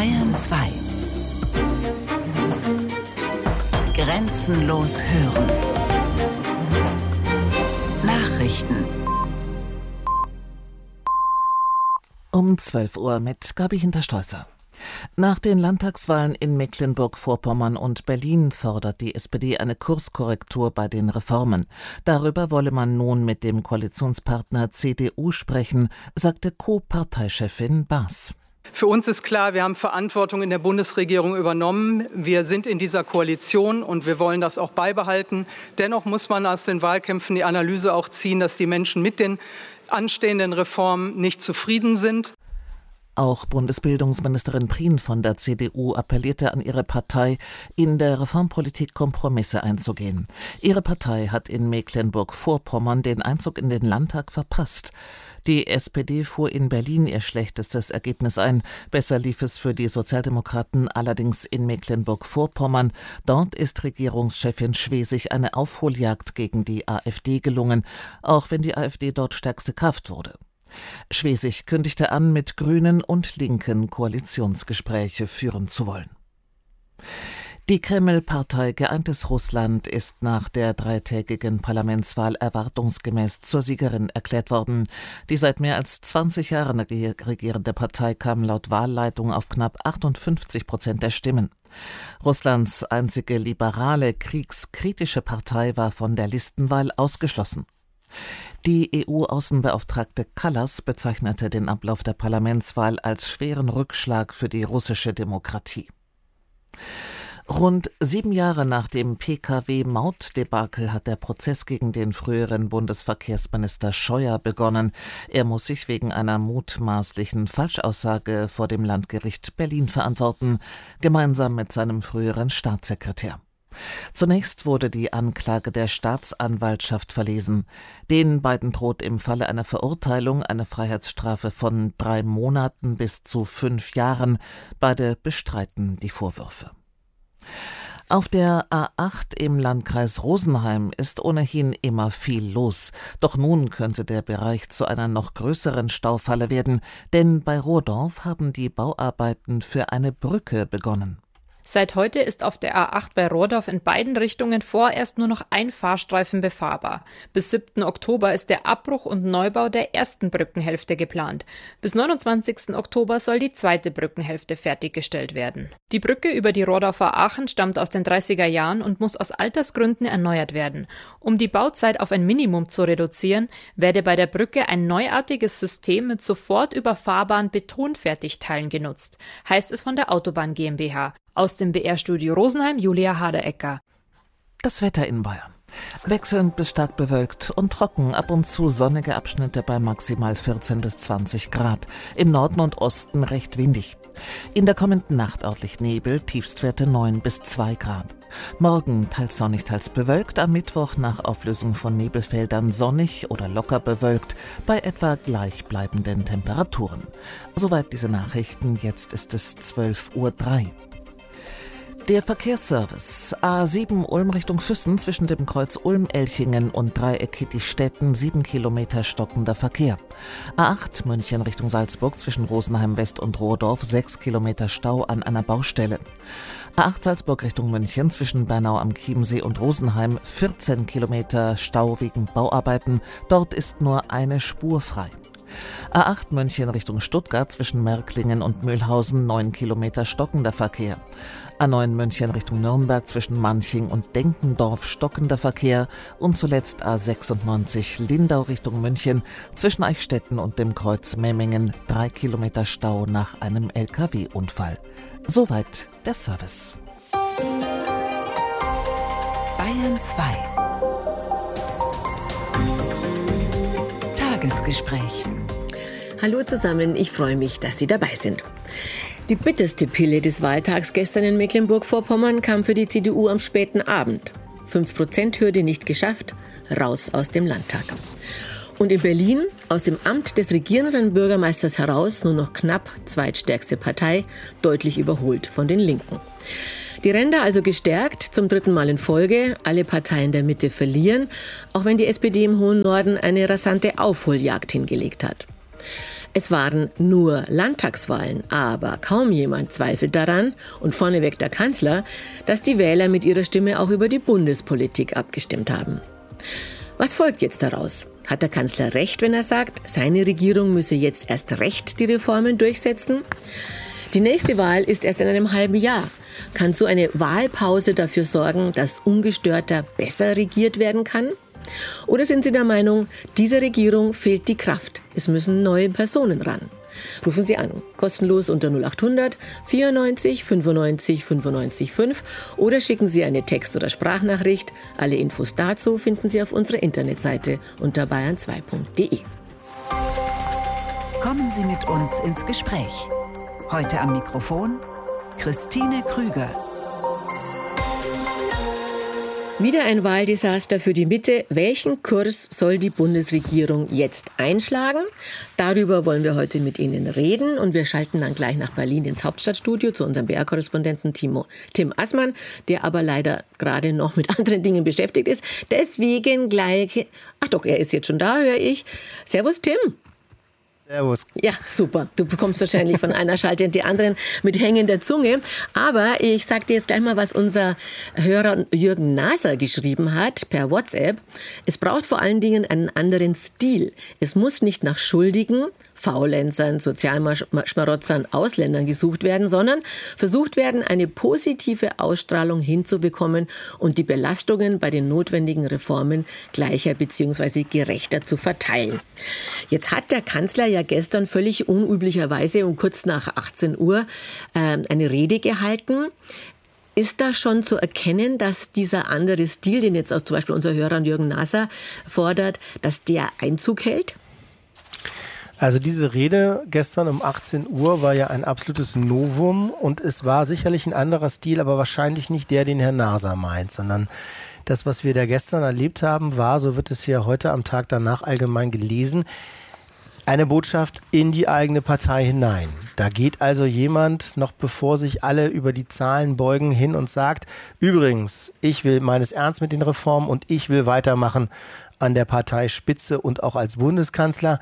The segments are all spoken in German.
Bayern 2. Grenzenlos hören. Nachrichten. Um 12 Uhr mit Gabi Hintersteußer. Nach den Landtagswahlen in Mecklenburg-Vorpommern und Berlin fordert die SPD eine Kurskorrektur bei den Reformen. Darüber wolle man nun mit dem Koalitionspartner CDU sprechen, sagte Co-Parteichefin Baas. Für uns ist klar, wir haben Verantwortung in der Bundesregierung übernommen. Wir sind in dieser Koalition und wir wollen das auch beibehalten. Dennoch muss man aus den Wahlkämpfen die Analyse auch ziehen, dass die Menschen mit den anstehenden Reformen nicht zufrieden sind. Auch Bundesbildungsministerin Prien von der CDU appellierte an ihre Partei, in der Reformpolitik Kompromisse einzugehen. Ihre Partei hat in Mecklenburg-Vorpommern den Einzug in den Landtag verpasst. Die SPD fuhr in Berlin ihr schlechtestes Ergebnis ein. Besser lief es für die Sozialdemokraten allerdings in Mecklenburg-Vorpommern. Dort ist Regierungschefin Schwesig eine Aufholjagd gegen die AfD gelungen, auch wenn die AfD dort stärkste Kraft wurde. Schwesig kündigte an, mit Grünen und Linken Koalitionsgespräche führen zu wollen. Die Kreml-Partei Geeintes Russland ist nach der dreitägigen Parlamentswahl erwartungsgemäß zur Siegerin erklärt worden. Die seit mehr als 20 Jahren regierende Partei kam laut Wahlleitung auf knapp 58% der Stimmen. Russlands einzige liberale, kriegskritische Partei war von der Listenwahl ausgeschlossen. Die EU-Außenbeauftragte Kallas bezeichnete den Ablauf der Parlamentswahl als schweren Rückschlag für die russische Demokratie. Rund 7 Jahre nach dem Pkw-Mautdebakel hat der Prozess gegen den früheren Bundesverkehrsminister Scheuer begonnen. Er muss sich wegen einer mutmaßlichen Falschaussage vor dem Landgericht Berlin verantworten, gemeinsam mit seinem früheren Staatssekretär. Zunächst wurde die Anklage der Staatsanwaltschaft verlesen. Den beiden droht im Falle einer Verurteilung eine Freiheitsstrafe von 3 Monaten bis zu 5 Jahren. Beide bestreiten die Vorwürfe. Auf der A8 im Landkreis Rosenheim ist ohnehin immer viel los. Doch nun könnte der Bereich zu einer noch größeren Staufalle werden, denn bei Rohrdorf haben die Bauarbeiten für eine Brücke begonnen. Seit heute ist auf der A8 bei Rohrdorf in beiden Richtungen vorerst nur noch ein Fahrstreifen befahrbar. Bis 7. Oktober ist der Abbruch und Neubau der ersten Brückenhälfte geplant. Bis 29. Oktober soll die zweite Brückenhälfte fertiggestellt werden. Die Brücke über die Rohrdorfer Aachen stammt aus den 30er Jahren und muss aus Altersgründen erneuert werden. Um die Bauzeit auf ein Minimum zu reduzieren, werde bei der Brücke ein neuartiges System mit sofort überfahrbaren Betonfertigteilen genutzt, heißt es von der Autobahn GmbH. Aus dem BR-Studio Rosenheim, Julia Haderecker. Das Wetter in Bayern. Wechselnd bis stark bewölkt und trocken, ab und zu sonnige Abschnitte bei maximal 14 bis 20 Grad. Im Norden und Osten recht windig. In der kommenden Nacht örtlich Nebel, Tiefstwerte 9 bis 2 Grad. Morgen teils sonnig, teils bewölkt, am Mittwoch nach Auflösung von Nebelfeldern sonnig oder locker bewölkt, bei etwa gleichbleibenden Temperaturen. Soweit diese Nachrichten, jetzt ist es 12:03 Uhr. Der Verkehrsservice A7 Ulm Richtung Füssen zwischen dem Kreuz Ulm-Elchingen und Dreieck Kittich-Stetten 7 Kilometer stockender Verkehr. A8 München Richtung Salzburg zwischen Rosenheim West und Rohrdorf 6 Kilometer Stau an einer Baustelle. A8 Salzburg Richtung München zwischen Bernau am Chiemsee und Rosenheim 14 Kilometer Stau wegen Bauarbeiten. Dort ist nur eine Spur frei. A8 München Richtung Stuttgart zwischen Märklingen und Mühlhausen 9 Kilometer stockender Verkehr. A9 München Richtung Nürnberg zwischen Manching und Denkendorf stockender Verkehr und zuletzt A96 Lindau Richtung München zwischen Eichstätten und dem Kreuz Memmingen 3 Kilometer Stau nach einem LKW-Unfall. Soweit der Service. Bayern 2. Tagesgespräch. Hallo zusammen, ich freue mich, dass Sie dabei sind. Die bitterste Pille des Wahltags gestern in Mecklenburg-Vorpommern kam für die CDU am späten Abend. 5%-Hürde nicht geschafft, raus aus dem Landtag. Und in Berlin, aus dem Amt des regierenden Bürgermeisters heraus, nur noch knapp zweitstärkste Partei, deutlich überholt von den Linken. Die Ränder also gestärkt, zum 3. Mal in Folge. Alle Parteien der Mitte verlieren, auch wenn die SPD im hohen Norden eine rasante Aufholjagd hingelegt hat. Es waren nur Landtagswahlen, aber kaum jemand zweifelt daran, und vorneweg der Kanzler, dass die Wähler mit ihrer Stimme auch über die Bundespolitik abgestimmt haben. Was folgt jetzt daraus? Hat der Kanzler recht, wenn er sagt, seine Regierung müsse jetzt erst recht die Reformen durchsetzen? Die nächste Wahl ist erst in einem halben Jahr. Kann so eine Wahlpause dafür sorgen, dass ungestörter besser regiert werden kann? Oder sind Sie der Meinung, dieser Regierung fehlt die Kraft? Es müssen neue Personen ran. Rufen Sie an, kostenlos unter 0800 94 95 95 5 oder schicken Sie eine Text- oder Sprachnachricht. Alle Infos dazu finden Sie auf unserer Internetseite unter bayern2.de. Kommen Sie mit uns ins Gespräch. Heute am Mikrofon Christine Krüger. Wieder ein Wahldesaster für die Mitte. Welchen Kurs soll die Bundesregierung jetzt einschlagen? Darüber wollen wir heute mit Ihnen reden und wir schalten dann gleich nach Berlin ins Hauptstadtstudio zu unserem BR-Korrespondenten Tim Assmann, der aber leider gerade noch mit anderen Dingen beschäftigt ist. Deswegen gleich... Ach doch, er ist jetzt schon da, höre ich. Servus, Tim. Servus. Ja, super. Du bekommst wahrscheinlich von einer Schalte in die anderen mit hängender Zunge. Aber ich sag dir jetzt gleich mal, was unser Hörer Jürgen Naser geschrieben hat per WhatsApp. Es braucht vor allen Dingen einen anderen Stil. Es muss nicht nach Schuldigen, Faulenzern, Sozialschmarotzern, Ausländern gesucht werden, sondern versucht werden, eine positive Ausstrahlung hinzubekommen und die Belastungen bei den notwendigen Reformen gleicher bzw. gerechter zu verteilen. Jetzt hat der Kanzler ja gestern völlig unüblicherweise um kurz nach 18 Uhr eine Rede gehalten. Ist da schon zu erkennen, dass dieser andere Stil, den jetzt auch zum Beispiel unser Hörer Jürgen Naser fordert, dass der Einzug hält? Also diese Rede gestern um 18 Uhr war ja ein absolutes Novum und es war sicherlich ein anderer Stil, aber wahrscheinlich nicht der, den Herr Naser meint, sondern das, was wir da gestern erlebt haben, war, so wird es hier heute am Tag danach allgemein gelesen, eine Botschaft in die eigene Partei hinein. Da geht also jemand, noch bevor sich alle über die Zahlen beugen, hin und sagt, übrigens, ich will meines ernst mit den Reformen und ich will weitermachen an der Parteispitze und auch als Bundeskanzler.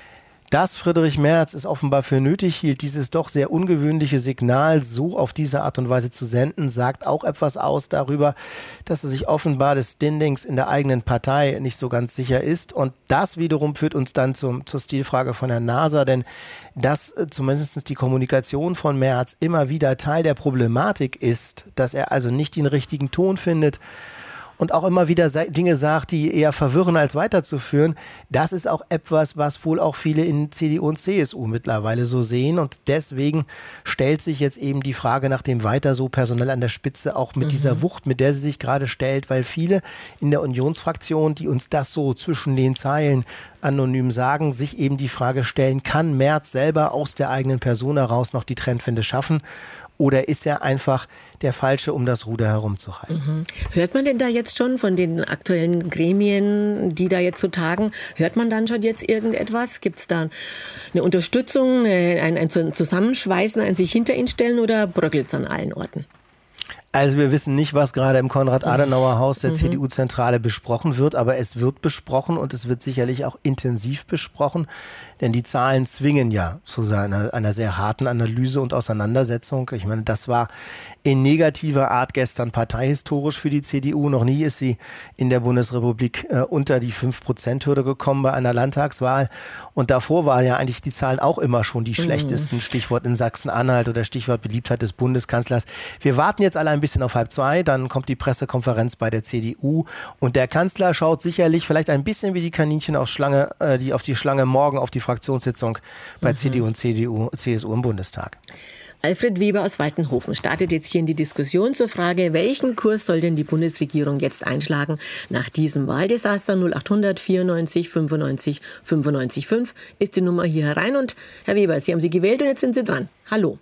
Dass Friedrich Merz es offenbar für nötig hielt, dieses doch sehr ungewöhnliche Signal so auf diese Art und Weise zu senden, sagt auch etwas aus darüber, dass er sich offenbar des Standings in der eigenen Partei nicht so ganz sicher ist. Und das wiederum führt uns dann zur Stilfrage von Herrn Naser, denn dass zumindest die Kommunikation von Merz immer wieder Teil der Problematik ist, dass er also nicht den richtigen Ton findet, und auch immer wieder Dinge sagt, die eher verwirren als weiterzuführen. Das ist auch etwas, was wohl auch viele in CDU und CSU mittlerweile so sehen. Und deswegen stellt sich jetzt eben die Frage nach dem Weiter so personell an der Spitze auch mit dieser Wucht, mit der sie sich gerade stellt, weil viele in der Unionsfraktion, die uns das so zwischen den Zeilen anonym sagen, sich eben die Frage stellen, kann Merz selber aus der eigenen Person heraus noch die Trendwende schaffen? Oder ist er einfach der Falsche, um das Ruder herumzureißen? Hört man denn da jetzt schon von den aktuellen Gremien, die da jetzt so tagen, hört man dann schon jetzt irgendetwas? Gibt es da eine Unterstützung, ein Zusammenschweißen, ein sich hinter ihn stellen oder bröckelt es an allen Orten? Also wir wissen nicht, was gerade im Konrad-Adenauer-Haus der CDU-Zentrale besprochen wird, aber es wird besprochen und es wird sicherlich auch intensiv besprochen, denn die Zahlen zwingen ja zu einer sehr harten Analyse und Auseinandersetzung. Ich meine, das war in negativer Art gestern parteihistorisch für die CDU. Noch nie ist sie in der Bundesrepublik unter die 5%-Hürde gekommen bei einer Landtagswahl. Und davor waren ja eigentlich die Zahlen auch immer schon die schlechtesten. Stichwort in Sachsen-Anhalt oder Stichwort Beliebtheit des Bundeskanzlers. Wir warten jetzt alle ein bisschen auf 1:30, dann kommt die Pressekonferenz bei der CDU. Und der Kanzler schaut sicherlich vielleicht ein bisschen wie die Kaninchen auf die Schlange morgen auf die Fraktionssitzung bei CDU und CSU im Bundestag. Alfred Weber aus Waltenhofen startet jetzt hier in die Diskussion zur Frage, welchen Kurs soll denn die Bundesregierung jetzt einschlagen nach diesem Wahldesaster? 0800 94 95 95 5 ist die Nummer hier herein. Und Herr Weber, Sie haben sie gewählt und jetzt sind Sie dran. Hallo.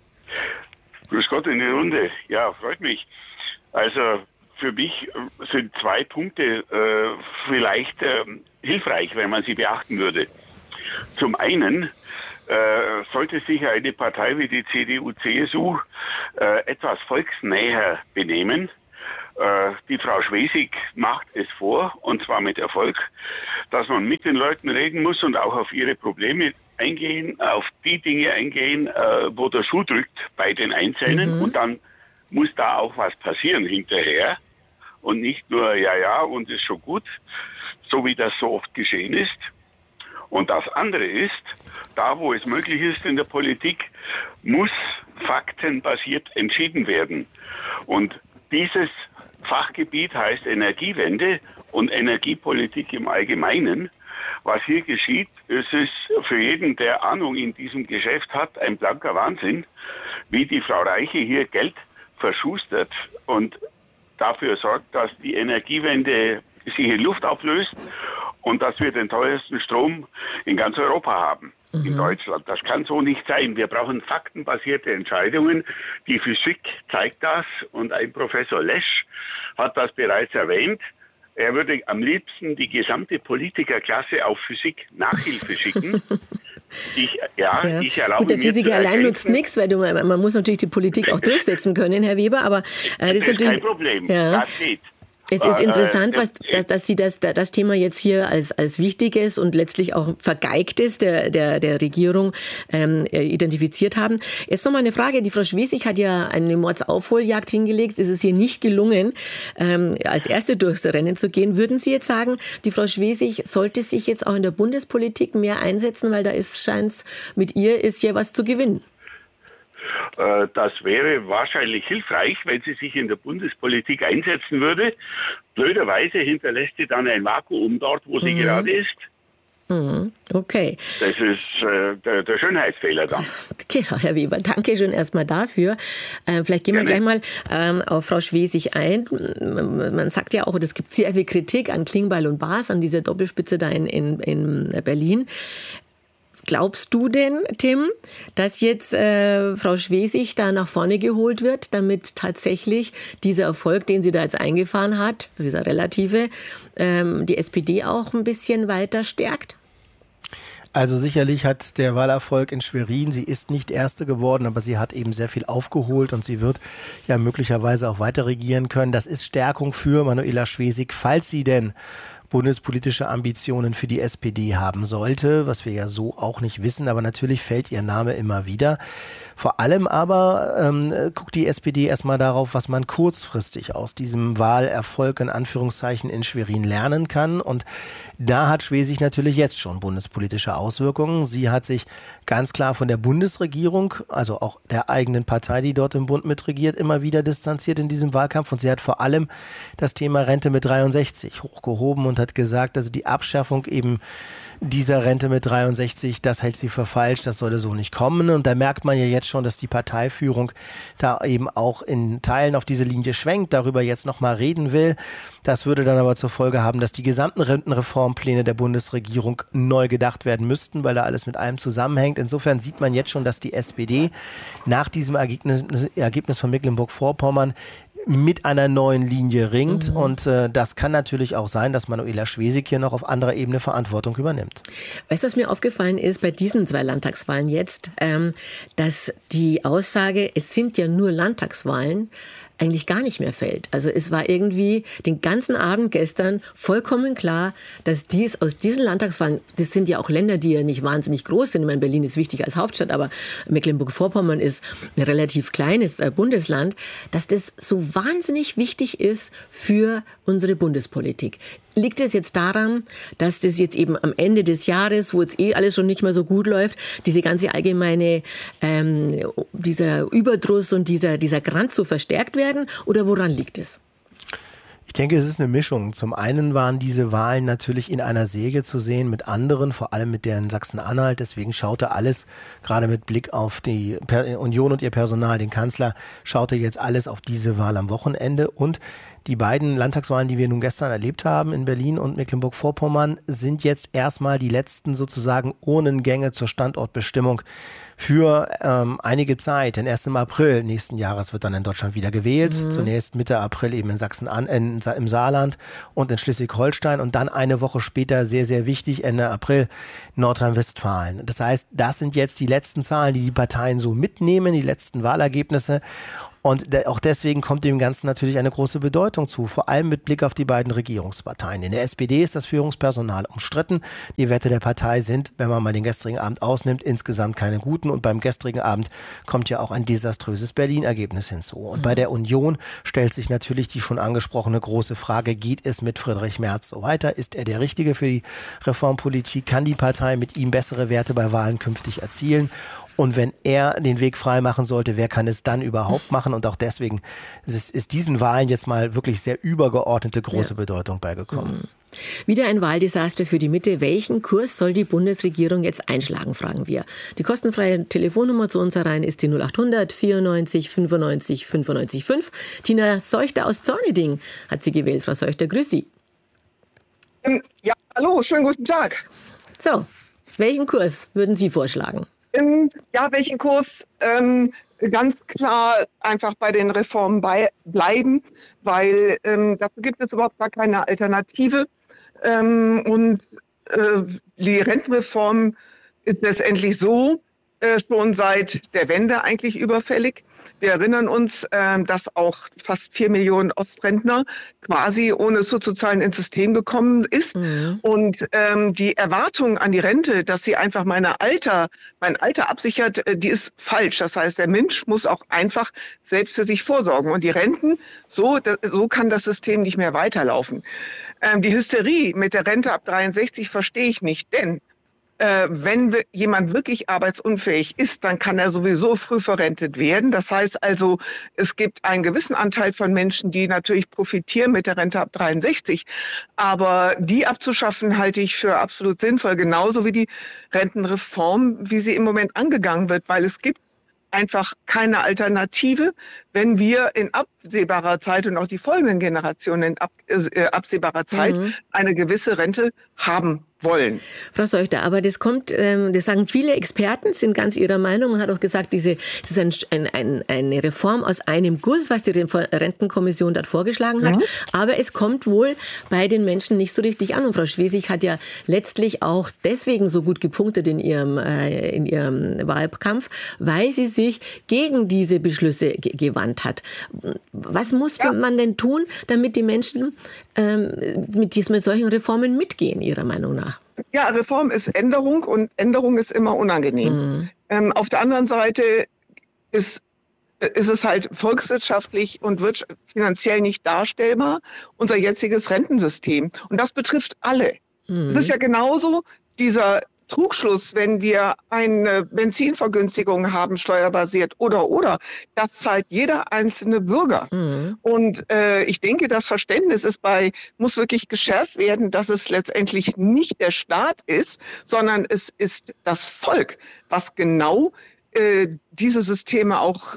Grüß Gott in die Runde. Ja, freut mich. Also für mich sind 2 Punkte vielleicht hilfreich, wenn man sie beachten würde. Zum einen sollte sich eine Partei wie die CDU-CSU etwas volksnäher benehmen. Die Frau Schwesig macht es vor, und zwar mit Erfolg, dass man mit den Leuten reden muss und auch auf ihre Probleme eingehen, auf die Dinge eingehen, wo der Schuh drückt bei den Einzelnen. Und dann muss da auch was passieren hinterher. Und nicht nur, ja, und ist schon gut, so wie das so oft geschehen ist. Und das andere ist, da wo es möglich ist in der Politik, muss faktenbasiert entschieden werden. Und dieses Fachgebiet heißt Energiewende und Energiepolitik im Allgemeinen. Was hier geschieht, es ist für jeden, der Ahnung in diesem Geschäft hat, ein blanker Wahnsinn, wie die Frau Reiche hier Geld verschustert und dafür sorgt, dass die Energiewende sich in Luft auflöst und dass wir den teuersten Strom in ganz Europa haben, in Deutschland. Das kann so nicht sein. Wir brauchen faktenbasierte Entscheidungen. Die Physik zeigt das und ein Professor Lesch hat das bereits erwähnt. Er würde am liebsten die gesamte Politikerklasse auf Physik-Nachhilfe schicken. Ich erlaube Gut, der Physiker allein nutzt nichts, weil man muss natürlich die Politik auch durchsetzen können, Herr Weber, aber das ist kein Problem. Ja. Das geht. Es ist interessant, dass Sie das Thema jetzt hier als wichtiges und letztlich auch vergeigtes der Regierung identifiziert haben. Jetzt noch mal eine Frage. Die Frau Schwesig hat ja eine Mordsaufholjagd hingelegt. Es ist ihr nicht gelungen, als Erste durchs Rennen zu gehen. Würden Sie jetzt sagen, die Frau Schwesig sollte sich jetzt auch in der Bundespolitik mehr einsetzen, weil da scheint's mit ihr ist ja was zu gewinnen? Das wäre wahrscheinlich hilfreich, wenn sie sich in der Bundespolitik einsetzen würde. Blöderweise hinterlässt sie dann ein Vakuum dort, wo sie gerade ist. Okay. Das ist der Schönheitsfehler dann. Genau, Herr Weber, danke schön erstmal dafür. Vielleicht gehen wir gleich mal auf Frau Schwesig ein. Man sagt ja auch, es gibt sehr viel Kritik an Klingbeil und Baas, an dieser Doppelspitze da in Berlin. Glaubst du denn, Tim, dass jetzt Frau Schwesig da nach vorne geholt wird, damit tatsächlich dieser Erfolg, den sie da jetzt eingefahren hat, dieser relative, die SPD auch ein bisschen weiter stärkt? Also sicherlich hat der Wahlerfolg in Schwerin, sie ist nicht Erste geworden, aber sie hat eben sehr viel aufgeholt und sie wird ja möglicherweise auch weiter regieren können. Das ist Stärkung für Manuela Schwesig, falls sie denn bundespolitische Ambitionen für die SPD haben sollte, was wir ja so auch nicht wissen, aber natürlich fällt ihr Name immer wieder. Vor allem aber guckt die SPD erstmal darauf, was man kurzfristig aus diesem Wahlerfolg in Anführungszeichen in Schwerin lernen kann. Und da hat Schwesig natürlich jetzt schon bundespolitische Auswirkungen. Sie hat sich ganz klar von der Bundesregierung, also auch der eigenen Partei, die dort im Bund mitregiert, immer wieder distanziert in diesem Wahlkampf. Und sie hat vor allem das Thema Rente mit 63 hochgehoben und hat gesagt, also die Abschaffung eben dieser Rente mit 63, das hält sie für falsch, das sollte so nicht kommen. Und da merkt man ja jetzt schon, dass die Parteiführung da eben auch in Teilen auf diese Linie schwenkt, darüber jetzt nochmal reden will. Das würde dann aber zur Folge haben, dass die gesamten Rentenreformpläne der Bundesregierung neu gedacht werden müssten, weil da alles mit allem zusammenhängt. Insofern sieht man jetzt schon, dass die SPD nach diesem Ergebnis von Mecklenburg-Vorpommern mit einer neuen Linie ringt. Und das kann natürlich auch sein, dass Manuela Schwesig hier noch auf anderer Ebene Verantwortung übernimmt. Weißt du, was mir aufgefallen ist bei diesen 2 Landtagswahlen jetzt, dass die Aussage, es sind ja nur Landtagswahlen, eigentlich gar nicht mehr fällt. Also es war irgendwie den ganzen Abend gestern vollkommen klar, dass aus diesen Landtagswahlen, das sind ja auch Länder, die ja nicht wahnsinnig groß sind. Ich meine, Berlin ist wichtig als Hauptstadt, aber Mecklenburg-Vorpommern ist ein relativ kleines Bundesland, dass das so wahnsinnig wichtig ist für unsere Bundespolitik. Liegt es jetzt daran, dass das jetzt eben am Ende des Jahres, wo jetzt alles schon nicht mehr so gut läuft, diese ganze allgemeine, dieser Überdruss und dieser Grant so verstärkt werden? Oder woran liegt es? Ich denke, es ist eine Mischung. Zum einen waren diese Wahlen natürlich in einer Säge zu sehen mit anderen, vor allem mit der in Sachsen-Anhalt. Deswegen schaute alles, gerade mit Blick auf die Union und ihr Personal, den Kanzler, schaute jetzt alles auf diese Wahl am Wochenende. Und die beiden Landtagswahlen, die wir nun gestern erlebt haben in Berlin und Mecklenburg-Vorpommern, sind jetzt erstmal die letzten sozusagen Urnengänge zur Standortbestimmung für einige Zeit. Denn erst im April nächsten Jahres wird dann in Deutschland wieder gewählt. Zunächst Mitte April eben in im Saarland und in Schleswig-Holstein und dann eine Woche später, sehr, sehr wichtig, Ende April, Nordrhein-Westfalen. Das heißt, das sind jetzt die letzten Zahlen, die die Parteien so mitnehmen, die letzten Wahlergebnisse. Und auch deswegen kommt dem Ganzen natürlich eine große Bedeutung zu, vor allem mit Blick auf die beiden Regierungsparteien. In der SPD ist das Führungspersonal umstritten. Die Werte der Partei sind, wenn man mal den gestrigen Abend ausnimmt, insgesamt keine guten. Und beim gestrigen Abend kommt ja auch ein desaströses Berlin-Ergebnis hinzu. Und bei der Union stellt sich natürlich die schon angesprochene große Frage, geht es mit Friedrich Merz so weiter? Ist er der Richtige für die Reformpolitik? Kann die Partei mit ihm bessere Werte bei Wahlen künftig erzielen? Und wenn er den Weg frei machen sollte, wer kann es dann überhaupt machen? Und auch deswegen ist diesen Wahlen jetzt mal wirklich sehr übergeordnete große Bedeutung beigekommen. Wieder ein Wahldesaster für die Mitte. Welchen Kurs soll die Bundesregierung jetzt einschlagen, fragen wir. Die kostenfreie Telefonnummer zu uns herein ist die 0800 94 95 95 5. Tina Seuchter aus Zorneding hat sie gewählt. Frau Seuchter, grüß Sie. Ja, hallo, schönen guten Tag. So, welchen Kurs würden Sie vorschlagen? Welchen Kurs? Ganz klar einfach bei den Reformen bleiben, weil dazu gibt es überhaupt gar keine Alternative. Die Rentenreform ist letztendlich so schon seit der Wende eigentlich überfällig. Wir erinnern uns, dass auch fast 4 Millionen Ostrentner quasi ohne es so zu zahlen ins System gekommen ist. Und die Erwartung an die Rente, dass sie einfach mein Alter absichert, die ist falsch. Das heißt, der Mensch muss auch einfach selbst für sich vorsorgen. Und die Renten, so kann das System nicht mehr weiterlaufen. Die Hysterie mit der Rente ab 63 verstehe ich nicht, denn wenn jemand wirklich arbeitsunfähig ist, dann kann er sowieso früh verrentet werden. Das heißt also, es gibt einen gewissen Anteil von Menschen, die natürlich profitieren mit der Rente ab 63. Aber die abzuschaffen, halte ich für absolut sinnvoll, genauso wie die Rentenreform, wie sie im Moment angegangen wird, weil es gibt einfach keine Alternative, wenn wir in absehbarer Zeit und auch die folgenden Generationen in absehbarer Zeit eine gewisse Rente haben wollen. Frau Seuchter, aber das sagen viele Experten, sind ganz ihrer Meinung. Man hat auch gesagt, das ist eine Reform aus einem Guss, was die Rentenkommission dort vorgeschlagen hat. Aber es kommt wohl bei den Menschen nicht so richtig an. Und Frau Schwesig hat ja letztlich auch deswegen so gut gepunktet in ihrem Wahlkampf, weil sie sich gegen diese Beschlüsse gewandt hat. Was muss man denn tun, damit die Menschen mit solchen Reformen mitgehen, Ihrer Meinung nach? Ja, Reform ist Änderung und Änderung ist immer unangenehm. Auf der anderen Seite ist es halt volkswirtschaftlich und finanziell nicht darstellbar, unser jetziges Rentensystem. Und das betrifft alle. Es ist ja genauso dieser Trugschluss, wenn wir eine Benzinvergünstigung haben, steuerbasiert oder, das zahlt jeder einzelne Bürger. Und ich denke, das Verständnis muss wirklich geschärft werden, dass es letztendlich nicht der Staat ist, sondern es ist das Volk, was genau diese Systeme auch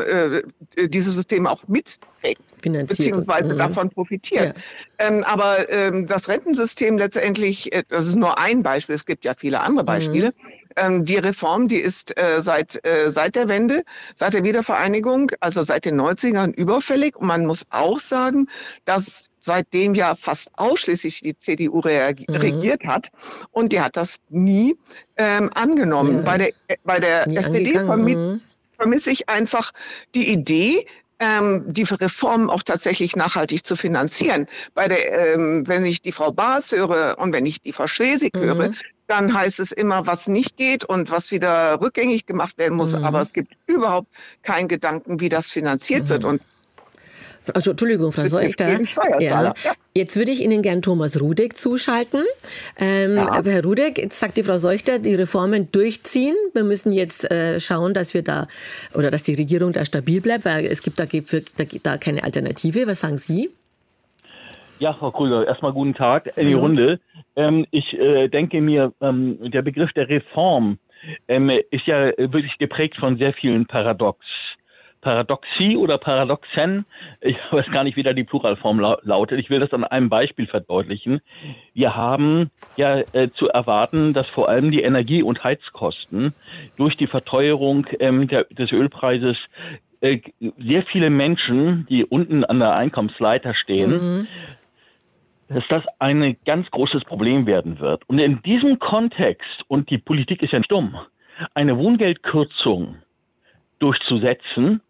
mitträgt, beziehungsweise davon profitiert. Ja. Aber das Rentensystem letztendlich, das ist nur ein Beispiel, es gibt ja viele andere Beispiele. Die Reform, die ist seit der Wende, seit der Wiedervereinigung, also seit den 90ern überfällig. Und man muss auch sagen, dass seitdem ja fast ausschließlich die CDU regiert hat. Und die hat das nie angenommen. Ja. Bei der SPD vermisse ich einfach die Idee, die Reformen auch tatsächlich nachhaltig zu finanzieren. Wenn ich die Frau Baas höre und wenn ich die Frau Schwesig höre, dann heißt es immer, was nicht geht und was wieder rückgängig gemacht werden muss. Aber es gibt überhaupt keinen Gedanken, wie das finanziert wird. Und also, Entschuldigung, Frau Seuchter. Ja. Jetzt würde ich Ihnen gern Thomas Rudek zuschalten. Herr Rudek, jetzt sagt die Frau Seuchter, die Reformen durchziehen. Wir müssen jetzt schauen, dass die Regierung da stabil bleibt, weil es gibt da keine Alternative. Was sagen Sie? Ja, Frau Krüger, erstmal guten Tag in die Runde. Ich denke mir, der Begriff der Reform ist ja wirklich geprägt von sehr vielen Paradoxie oder Paradoxen. Ich weiß gar nicht, wie da die Pluralform lautet. Ich will das an einem Beispiel verdeutlichen. Wir haben ja zu erwarten, dass vor allem die Energie- und Heizkosten durch die Verteuerung des Ölpreises sehr viele Menschen, die unten an der Einkommensleiter stehen, dass das ein ganz großes Problem werden wird. Und in diesem Kontext, und die Politik ist ja nicht dumm, eine Wohngeldkürzung durchzusetzen,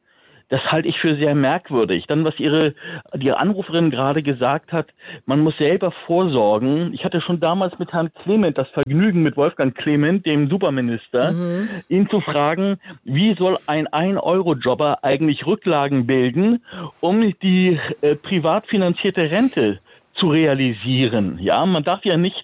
Das halte ich für sehr merkwürdig. Dann, was die Anruferin gerade gesagt hat, man muss selber vorsorgen. Ich hatte schon damals mit Herrn Clement das Vergnügen, mit Wolfgang Clement, dem Superminister, ihn zu fragen, wie soll ein 1-Euro-Jobber eigentlich Rücklagen bilden, um die privat finanzierte Rente zu realisieren. Ja, man darf ja nicht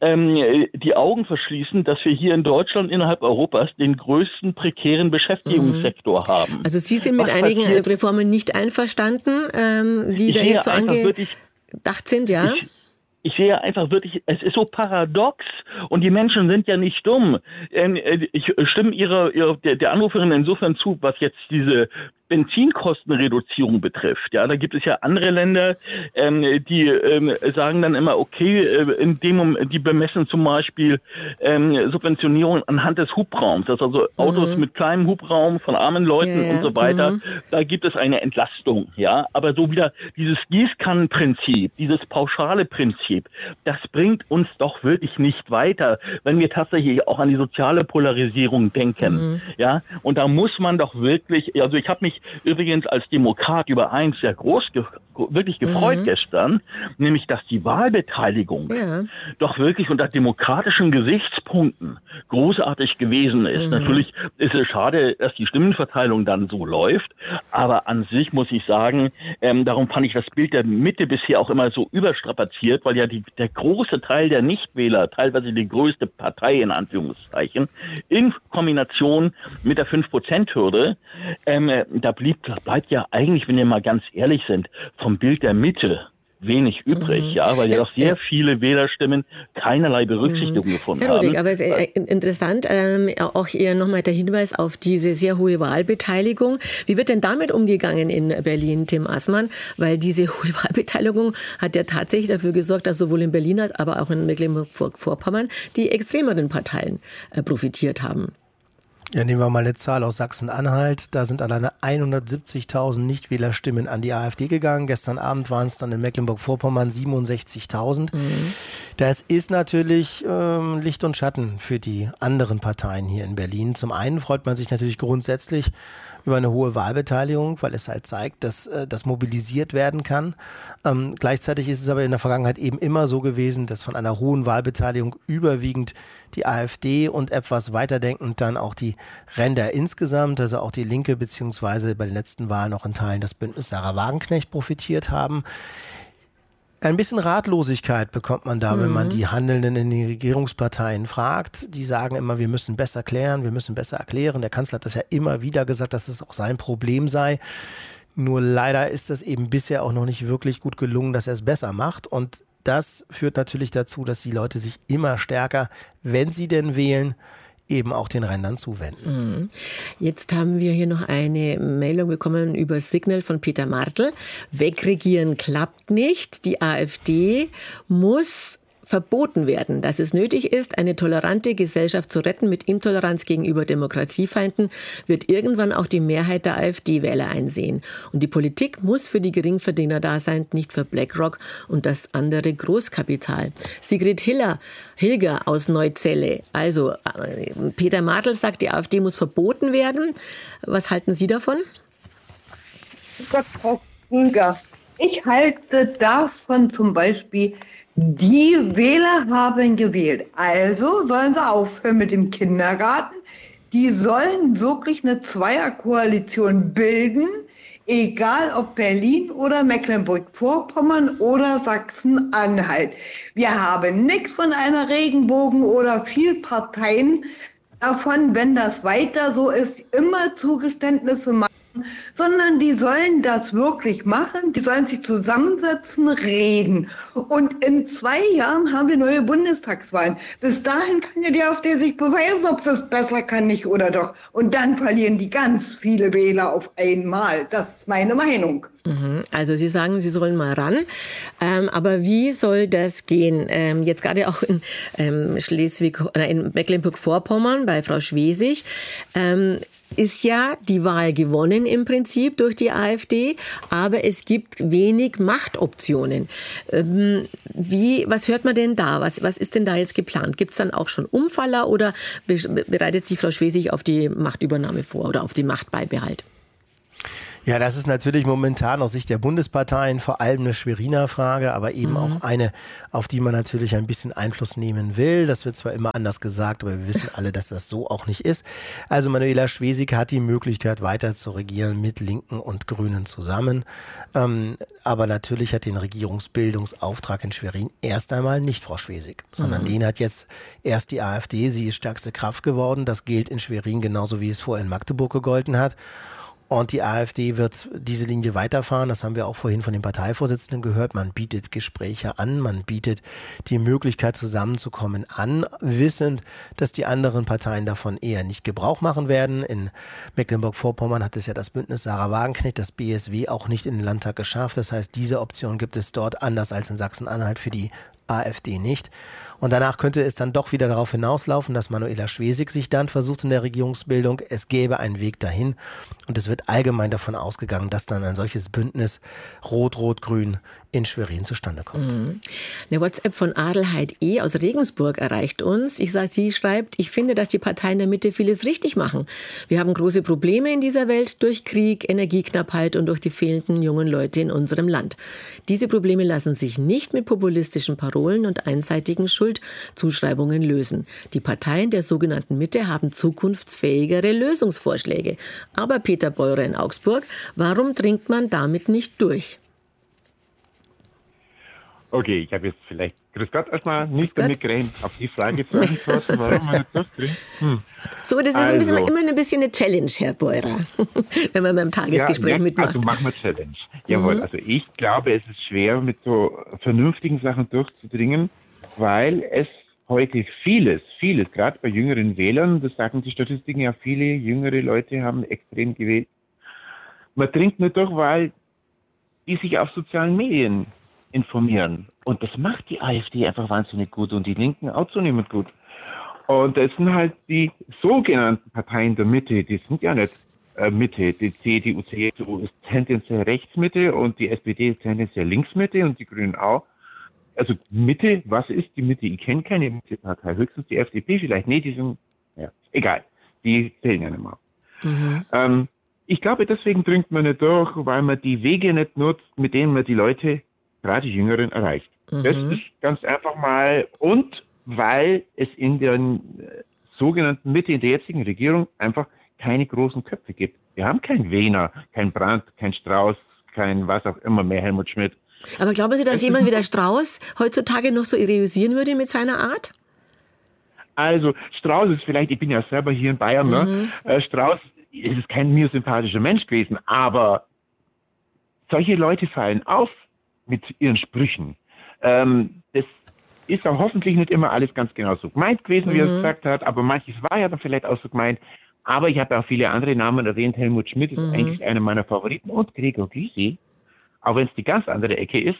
die Augen verschließen, dass wir hier in Deutschland innerhalb Europas den größten prekären Beschäftigungssektor haben. Also Sie sind mit einigen Reformen nicht einverstanden, die da jetzt so angedacht sind, ja? Ich sehe einfach wirklich, es ist so paradox und die Menschen sind ja nicht dumm. Ich stimme der Anruferin insofern zu, was jetzt diese Benzinkostenreduzierung betrifft. Ja, da gibt es ja andere Länder, die sagen dann immer, okay, die bemessen zum Beispiel Subventionierung anhand des Hubraums, das also Autos mit kleinem Hubraum von armen Leuten und so weiter, da gibt es eine Entlastung. Ja, aber so wieder dieses Gießkannenprinzip, dieses pauschale Prinzip, das bringt uns doch wirklich nicht weiter, wenn wir tatsächlich auch an die soziale Polarisierung denken. Ja, und da muss man doch wirklich, also ich habe mich übrigens als Demokrat über eins sehr wirklich gefreut gestern, nämlich, dass die Wahlbeteiligung doch wirklich unter demokratischen Gesichtspunkten großartig gewesen ist. Natürlich ist es schade, dass die Stimmenverteilung dann so läuft, aber an sich muss ich sagen, darum fand ich das Bild der Mitte bisher auch immer so überstrapaziert, weil ja der große Teil der Nichtwähler, teilweise die größte Partei in Anführungszeichen, in Kombination mit der 5%-Hürde, da bleibt ja eigentlich, wenn wir mal ganz ehrlich sind, vom Bild der Mitte wenig übrig, weil ja doch sehr viele Wählerstimmen keinerlei Berücksichtigung gefunden Herr Rudig, haben. aber es ist interessant, auch hier nochmal der Hinweis auf diese sehr hohe Wahlbeteiligung. Wie wird denn damit umgegangen in Berlin, Tim Assmann? Weil diese hohe Wahlbeteiligung hat ja tatsächlich dafür gesorgt, dass sowohl in Berlin, aber auch in Mecklenburg-Vorpommern die extremeren Parteien profitiert haben. Ja, nehmen wir mal eine Zahl aus Sachsen-Anhalt. Da sind alleine 170.000 Nichtwählerstimmen an die AfD gegangen. Gestern Abend waren es dann in Mecklenburg-Vorpommern 67.000. Das ist natürlich Licht und Schatten für die anderen Parteien hier in Berlin. Zum einen freut man sich natürlich grundsätzlich über eine hohe Wahlbeteiligung, weil es halt zeigt, dass das mobilisiert werden kann. Gleichzeitig ist es aber in der Vergangenheit eben immer so gewesen, dass von einer hohen Wahlbeteiligung überwiegend die AfD und etwas weiterdenkend dann auch die Ränder insgesamt, also auch die Linke beziehungsweise bei den letzten Wahlen auch in Teilen das Bündnis Sarah Wagenknecht profitiert haben. Ein bisschen Ratlosigkeit bekommt man da, wenn man die Handelnden in den Regierungsparteien fragt. Die sagen immer, wir müssen besser klären, wir müssen besser erklären. Der Kanzler hat das ja immer wieder gesagt, dass es auch sein Problem sei. Nur leider ist das eben bisher auch noch nicht wirklich gut gelungen, dass er es besser macht. Und das führt natürlich dazu, dass die Leute sich immer stärker, wenn sie denn wählen, eben auch den Rändern zuwenden. Jetzt haben wir hier noch eine Meldung bekommen über Signal von Peter Martl. Wegregieren klappt nicht. Die AfD muss verboten werden. Dass es nötig ist, eine tolerante Gesellschaft zu retten mit Intoleranz gegenüber Demokratiefeinden, wird irgendwann auch die Mehrheit der AfD-Wähler einsehen. Und die Politik muss für die Geringverdiener da sein, nicht für BlackRock und das andere Großkapital. Sigrid Hilger aus Neuzelle. Also Peter Martl sagt, die AfD muss verboten werden. Was halten Sie davon? Gott, Frau Hilger, ich halte davon zum Beispiel, die Wähler haben gewählt, also sollen sie aufhören mit dem Kindergarten. Die sollen wirklich eine Zweierkoalition bilden, egal ob Berlin oder Mecklenburg-Vorpommern oder Sachsen-Anhalt. Wir haben nichts von einer Regenbogen- oder Vielparteien davon, wenn das weiter so ist, immer Zugeständnisse machen, sondern die sollen das wirklich machen, die sollen sich zusammensetzen, reden. Und in 2 Jahren haben wir neue Bundestagswahlen. Bis dahin kann ja die AfD sich beweisen, ob sie es besser kann, nicht oder doch. Und dann verlieren die ganz viele Wähler auf einmal. Das ist meine Meinung. Also Sie sagen, Sie sollen mal ran. Aber wie soll das gehen? Jetzt gerade auch in in Mecklenburg-Vorpommern bei Frau Schwesig ist ja die Wahl gewonnen im Prinzip durch die AfD, aber es gibt wenig Machtoptionen. Was hört man denn da? Was ist denn da jetzt geplant? Gibt es dann auch schon Umfaller oder bereitet sich Frau Schwesig auf die Machtübernahme vor oder auf den Machtbeibehalt? Ja, das ist natürlich momentan aus Sicht der Bundesparteien vor allem eine Schweriner Frage, aber eben auch eine, auf die man natürlich ein bisschen Einfluss nehmen will. Das wird zwar immer anders gesagt, aber wir wissen alle, dass das so auch nicht ist. Also Manuela Schwesig hat die Möglichkeit, weiter zu regieren mit Linken und Grünen zusammen. Aber natürlich hat den Regierungsbildungsauftrag in Schwerin erst einmal nicht Frau Schwesig, sondern den hat jetzt erst die AfD. Sie ist stärkste Kraft geworden. Das gilt in Schwerin genauso, wie es vorher in Magdeburg gegolten hat. Und die AfD wird diese Linie weiterfahren. Das haben wir auch vorhin von den Parteivorsitzenden gehört. Man bietet Gespräche an, man bietet die Möglichkeit zusammenzukommen an, wissend, dass die anderen Parteien davon eher nicht Gebrauch machen werden. In Mecklenburg-Vorpommern hat es ja das Bündnis Sarah Wagenknecht, das BSW, auch nicht in den Landtag geschafft. Das heißt, diese Option gibt es dort anders als in Sachsen-Anhalt für die AfD nicht. Und danach könnte es dann doch wieder darauf hinauslaufen, dass Manuela Schwesig sich dann versucht in der Regierungsbildung. Es gäbe einen Weg dahin. Und es wird allgemein davon ausgegangen, dass dann ein solches Bündnis Rot-Rot-Grün in Schwerin zustande kommt. Eine WhatsApp von Adelheid E. aus Regensburg erreicht uns. Sie schreibt, ich finde, dass die Parteien der Mitte vieles richtig machen. Wir haben große Probleme in dieser Welt durch Krieg, Energieknappheit und durch die fehlenden jungen Leute in unserem Land. Diese Probleme lassen sich nicht mit populistischen Parolen und einseitigen Schuldzuschreibungen lösen. Die Parteien der sogenannten Mitte haben zukunftsfähigere Lösungsvorschläge. Aber Peter Beurer in Augsburg, warum dringt man damit nicht durch? Okay, ich habe jetzt vielleicht, grüß Gott, erstmal nicht damit gerechnet, auf die Frage zu antworten, warum man nicht durchdringt. So, das ist immer ein bisschen eine Challenge, Herr Beurer, wenn man beim Tagesgespräch mitmacht. Also machen wir Challenge. Jawohl, also ich glaube, es ist schwer, mit so vernünftigen Sachen durchzudringen, weil es heute vieles, gerade bei jüngeren Wählern, das sagen die Statistiken ja, viele jüngere Leute haben extrem gewählt. Man dringt nicht durch, weil die sich auf sozialen Medien informieren. Und das macht die AfD einfach wahnsinnig gut und die Linken auch zunehmend gut. Und das sind halt die sogenannten Parteien der Mitte, die sind ja nicht Mitte. Die CDU, CSU ist tendenziell Rechtsmitte und die SPD ist tendenziell Linksmitte und die Grünen auch. Also Mitte, was ist die Mitte? Ich kenne keine Mitte-Partei, höchstens die FDP vielleicht. Nee, die sind, ja, egal, die zählen ja nicht mehr. Ich glaube, deswegen dringt man nicht durch, weil man die Wege nicht nutzt, mit denen man die Leute, gerade die Jüngeren, erreicht. Das ist ganz einfach mal, und weil es in der sogenannten Mitte, in der jetzigen Regierung, einfach keine großen Köpfe gibt. Wir haben keinen Wehner, keinen Brandt, keinen Strauß, kein was auch immer mehr, Helmut Schmidt. Aber glauben Sie, dass jemand wie der Strauß heutzutage noch so eruieren würde mit seiner Art? Also Strauß ist vielleicht, ich bin ja selber hier in Bayern, ne? Strauß ist kein mir sympathischer Mensch gewesen, aber solche Leute fallen auf mit ihren Sprüchen. Das ist auch hoffentlich nicht immer alles ganz genau so gemeint gewesen, wie er es gesagt hat, aber manches war ja dann vielleicht auch so gemeint. Aber ich habe auch viele andere Namen erwähnt. Helmut Schmidt ist eigentlich einer meiner Favoriten und Gregor Gysi, auch wenn es die ganz andere Ecke ist.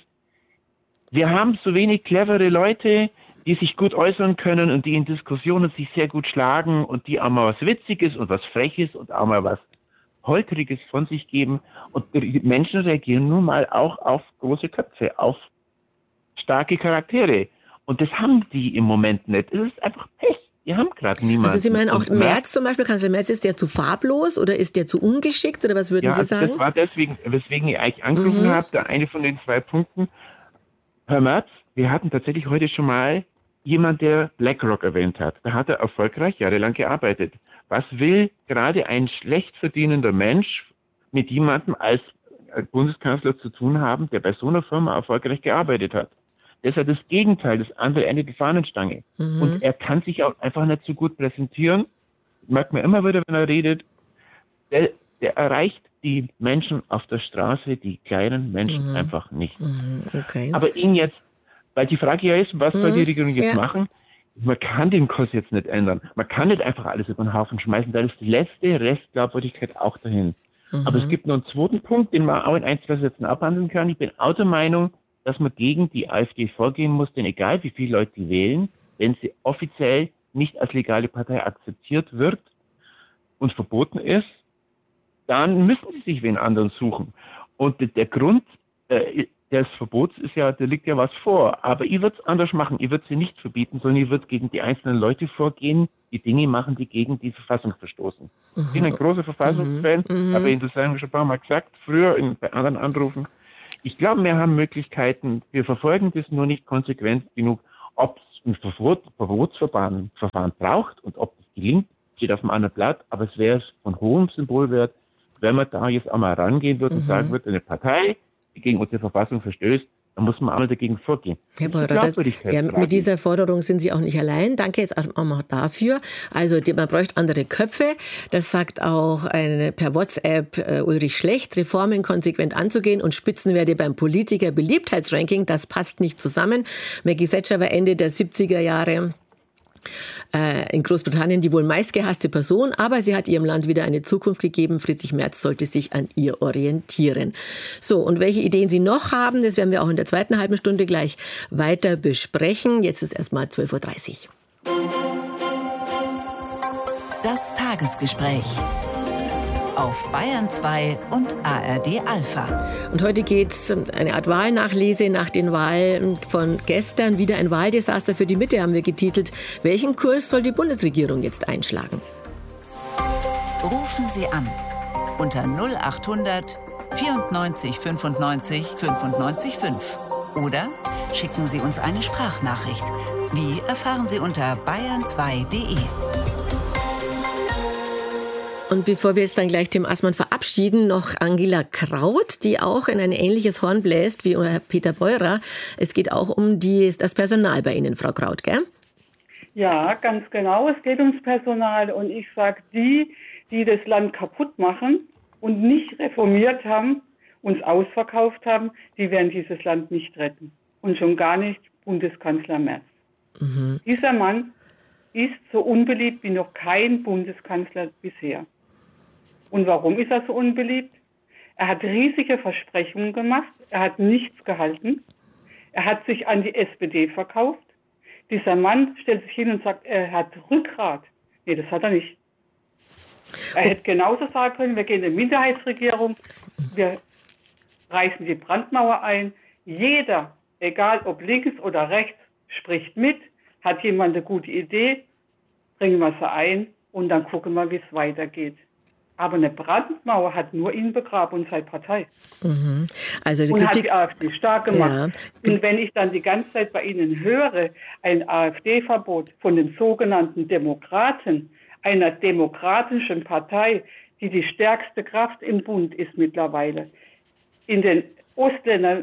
Wir haben so wenig clevere Leute, die sich gut äußern können und die in Diskussionen sich sehr gut schlagen und die auch mal was Witziges und was Freches und auch mal was Holtriges von sich geben. Und die Menschen reagieren nun mal auch auf große Köpfe, auf starke Charaktere. Und das haben die im Moment nicht. Es ist einfach Pech. Die haben gerade niemanden. Also Sie meinen auch Merz zum Beispiel, Kanzler Merz, ist der zu farblos oder ist der zu ungeschickt oder was würden Sie sagen? Das war deswegen, weswegen ich eigentlich angerufen habe, da eine von den 2 Punkten. Herr Merz, wir hatten tatsächlich heute schon mal jemand, der BlackRock erwähnt hat. Da hat er erfolgreich jahrelang gearbeitet. Was will gerade ein schlecht verdienender Mensch mit jemandem als Bundeskanzler zu tun haben, der bei so einer Firma erfolgreich gearbeitet hat? Das ist ja das Gegenteil, das andere Ende der Fahnenstange. Und er kann sich auch einfach nicht so gut präsentieren. Das merkt man immer wieder, wenn er redet. Der erreicht die Menschen auf der Straße, die kleinen Menschen einfach nicht. Okay. Aber ihn jetzt, weil die Frage ja ist, was soll die Regierung jetzt machen? Man kann den Kurs jetzt nicht ändern. Man kann nicht einfach alles über den Haufen schmeißen. Da ist die letzte Restglaubwürdigkeit auch dahin. Aber es gibt noch einen zweiten Punkt, den man auch in 1-2 Sätzen abhandeln kann. Ich bin auch der Meinung, dass man gegen die AfD vorgehen muss, denn egal wie viele Leute die wählen, wenn sie offiziell nicht als legale Partei akzeptiert wird und verboten ist, dann müssen sie sich wen anderen suchen. Und der Grund des Verbots da liegt ja was vor. Aber ich würde es anders machen. Ich würde sie nicht verbieten, sondern ich würde gegen die einzelnen Leute vorgehen, die Dinge machen, die gegen die Verfassung verstoßen. Ich bin ein großer Verfassungsfan, habe ich schon ein paar Mal gesagt, früher bei anderen Anrufen. Ich glaube, wir haben Möglichkeiten, wir verfolgen das nur nicht konsequent genug. Ob es ein Verbotsverfahren braucht und ob das gelingt, steht auf dem anderen Blatt, aber es wäre von hohem Symbolwert, wenn man da jetzt einmal rangehen würde und sagen würde, eine Partei, die gegen unsere Verfassung verstößt, dann muss man einmal dagegen vorgehen. Herr Beurer, mit dieser Forderung sind Sie auch nicht allein. Danke jetzt auch mal dafür. Also man bräuchte andere Köpfe. Das sagt auch per WhatsApp Ulrich Schlecht. Reformen konsequent anzugehen und Spitzenwerte beim Politiker-Beliebtheitsranking, das passt nicht zusammen. Maggie Thatcher war Ende der 70er Jahre in Großbritannien die wohl meistgehasste Person, aber sie hat ihrem Land wieder eine Zukunft gegeben. Friedrich Merz sollte sich an ihr orientieren. So, und welche Ideen Sie noch haben, das werden wir auch in der zweiten halben Stunde gleich weiter besprechen. Jetzt ist erstmal 12.30 Uhr. Das Tagesgespräch auf Bayern 2 und ARD Alpha. Und heute geht es um eine Art Wahlnachlese nach den Wahlen von gestern. Wieder ein Wahldesaster für die Mitte, haben wir getitelt. Welchen Kurs soll die Bundesregierung jetzt einschlagen? Rufen Sie an unter 0800 94 95 95 5 oder schicken Sie uns eine Sprachnachricht. Wie erfahren Sie unter bayern2.de. Und bevor wir jetzt dann gleich Tim Assmann verabschieden, noch Angela Kraut, die auch in ein ähnliches Horn bläst wie Herr Peter Beurer. Es geht auch um das Personal bei Ihnen, Frau Kraut, gell? Ja, ganz genau. Es geht ums Personal. Und ich sage, die das Land kaputt machen und nicht reformiert haben, uns ausverkauft haben, die werden dieses Land nicht retten. Und schon gar nicht Bundeskanzler Merz. Mhm. Dieser Mann ist so unbeliebt wie noch kein Bundeskanzler bisher. Und warum ist er so unbeliebt? Er hat riesige Versprechungen gemacht, er hat nichts gehalten, er hat sich an die SPD verkauft. Dieser Mann stellt sich hin und sagt, er hat Rückgrat. Nee, das hat er nicht. Er hätte genauso sagen können, wir gehen in eine Minderheitsregierung, wir reißen die Brandmauer ein. Jeder, egal ob links oder rechts, spricht mit, hat jemand eine gute Idee, bringen wir sie ein und dann gucken wir, wie es weitergeht. Aber eine Brandmauer hat nur ihn begraben und seine Partei. Mhm. Also die und Kritik, hat die AfD stark gemacht. Ja. Und wenn ich dann die ganze Zeit bei Ihnen höre, ein AfD-Verbot von den sogenannten Demokraten, einer demokratischen Partei, die die stärkste Kraft im Bund ist mittlerweile, in den Ostländern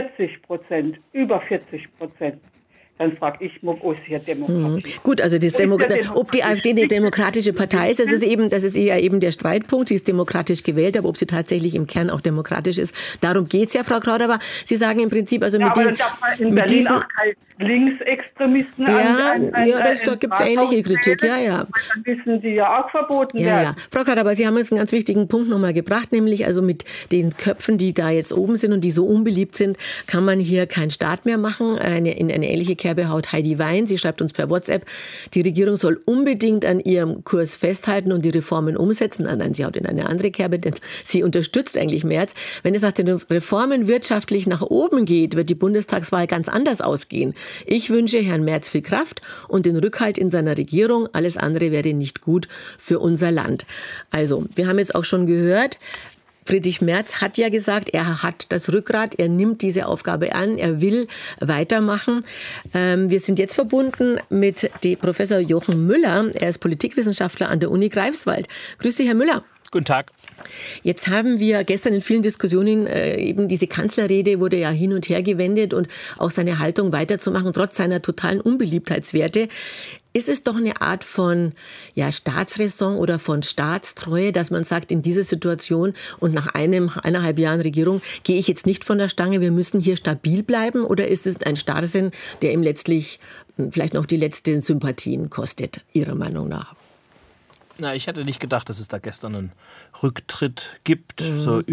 40%, über 40%. Dann frage ich, wo ist hier Demokratie? Gut, also ob die AfD eine demokratische Partei ist, das ist eher eben der Streitpunkt. Sie ist demokratisch gewählt, aber ob sie tatsächlich im Kern auch demokratisch ist, darum geht es ja, Frau Kraut. Aber Sie sagen im Prinzip, also mit diesen... in Berlin auch Linksextremisten da gibt es ähnliche Kritik, ja. Dann müssen die ja auch verboten werden. Ja. Frau Kraut, aber Sie haben jetzt einen ganz wichtigen Punkt nochmal gebracht, nämlich also mit den Köpfen, die da jetzt oben sind und die so unbeliebt sind, kann man hier keinen Staat mehr machen. In eine ähnliche Kerbe haut Heidi Wein. Sie schreibt uns per WhatsApp, die Regierung soll unbedingt an ihrem Kurs festhalten und die Reformen umsetzen. Nein, sie haut in eine andere Kerbe, denn sie unterstützt eigentlich Merz. Wenn es nach den Reformen wirtschaftlich nach oben geht, wird die Bundestagswahl ganz anders ausgehen. Ich wünsche Herrn Merz viel Kraft und den Rückhalt in seiner Regierung. Alles andere wäre nicht gut für unser Land. Also, wir haben jetzt auch schon gehört, Friedrich Merz hat ja gesagt, er hat das Rückgrat, er nimmt diese Aufgabe an, er will weitermachen. Wir sind jetzt verbunden mit dem Professor Jochen Müller. Er ist Politikwissenschaftler an der Uni Greifswald. Grüß Sie, Herr Müller. Guten Tag. Jetzt haben wir gestern in vielen Diskussionen eben diese Kanzlerrede wurde ja hin und her gewendet und auch seine Haltung weiterzumachen, trotz seiner totalen Unbeliebtheitswerte. Ist es doch eine Art von Staatsräson oder von Staatstreue, dass man sagt, in dieser Situation und nach 1,5 Jahren Regierung gehe ich jetzt nicht von der Stange, wir müssen hier stabil bleiben? Oder ist es ein Starrsinn, der ihm letztlich vielleicht noch die letzten Sympathien kostet, Ihrer Meinung nach? Na, ich hätte nicht gedacht, dass es da gestern einen Rücktritt gibt, so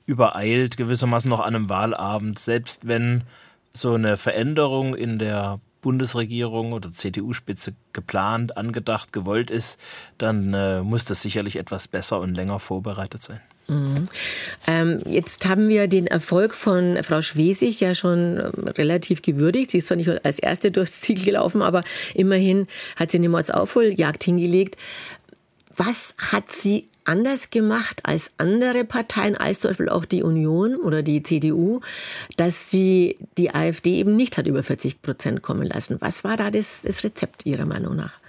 übereilt gewissermaßen noch an einem Wahlabend, selbst wenn so eine Veränderung in der Bundesregierung oder CDU-Spitze geplant, angedacht, gewollt ist, dann muss das sicherlich etwas besser und länger vorbereitet sein. Jetzt haben wir den Erfolg von Frau Schwesig ja schon relativ gewürdigt. Sie ist zwar nicht als Erste durchs Ziel gelaufen, aber immerhin hat sie eine Mordsaufholjagd hingelegt. Was hat sie anders gemacht als andere Parteien, als zum Beispiel auch die Union oder die CDU, dass sie die AfD eben nicht hat über 40% kommen lassen? Was war da das Rezept Ihrer Meinung nach?